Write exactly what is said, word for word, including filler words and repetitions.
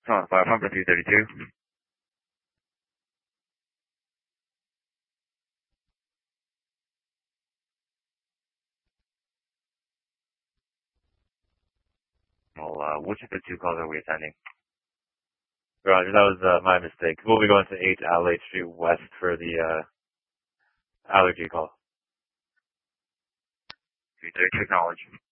Oh, five hundred three thirty-two. Well, uh, which of the two calls are we attending? Roger, that was uh, my mistake. We'll be going to eight Adelaide Street West for the uh, allergy call. three thirty-two, acknowledge.